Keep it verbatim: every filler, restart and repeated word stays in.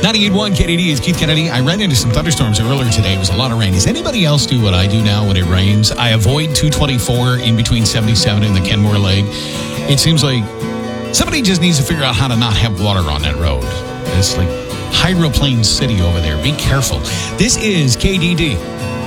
ninety-eight point one K D D is Keith Kennedy. I ran into some thunderstorms earlier today. It was a lot of rain. Does anybody else do what I do now when it rains? I avoid two twenty-four in between seventy-seven and the Kenmore Lake. It seems like somebody just needs to figure out how to not have water on that road. It's like Hydroplane City over there. Be careful. This is K D D.